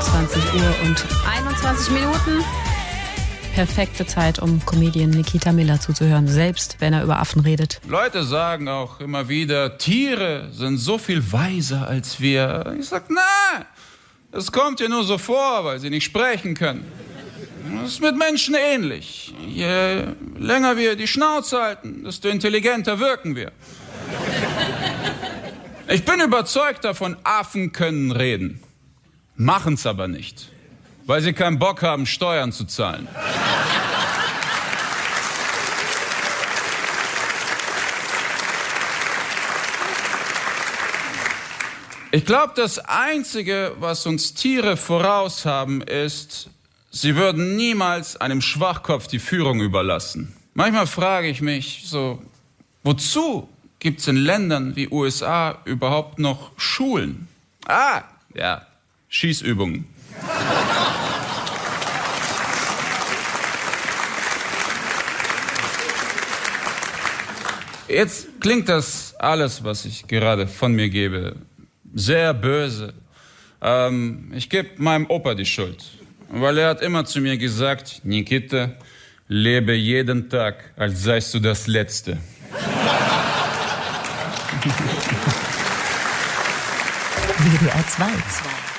21 Uhr und 21 Minuten. Perfekte Zeit, um Comedian Nikita Miller zuzuhören, selbst wenn er über Affen redet. Leute sagen auch immer wieder, Tiere sind so viel weiser als wir. Ich sag, nein, das kommt dir nur so vor, weil sie nicht sprechen können. Das ist mit Menschen ähnlich. Je länger wir die Schnauze halten, desto intelligenter wirken wir. Ich bin überzeugt davon, Affen können reden. Machen's aber nicht, weil sie keinen Bock haben, Steuern zu zahlen. Ich glaube, das Einzige, was uns Tiere voraus haben, ist, sie würden niemals einem Schwachkopf die Führung überlassen. Manchmal frage ich mich so, wozu gibt es in Ländern wie USA überhaupt noch Schulen? Ja, Schießübungen. Jetzt klingt das alles, was ich gerade von mir gebe, sehr böse. Ich gebe meinem Opa die Schuld, weil er hat immer zu mir gesagt, Nikita, lebe jeden Tag, als seist du das Letzte. WDR 2